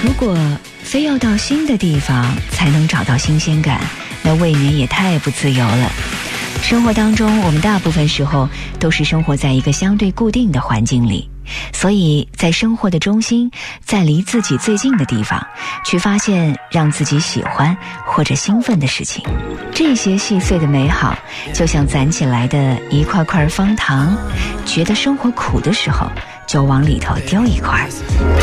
如果非要到新的地方才能找到新鲜感，那未免也太不自由了。生活当中，我们大部分时候都是生活在一个相对固定的环境里，所以在生活的中心，在离自己最近的地方，去发现让自己喜欢或者兴奋的事情。这些细碎的美好，就像攒起来的一块块方糖，觉得生活苦的时候，就往里头丢一块。